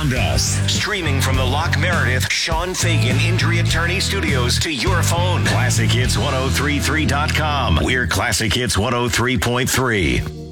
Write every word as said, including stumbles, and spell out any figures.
around us. Streaming from the Lock Meredith Sean Fagan Injury Attorney Studios to your phone. classic hits ten thirty-three dot com. We're Classic Hits one oh three point three.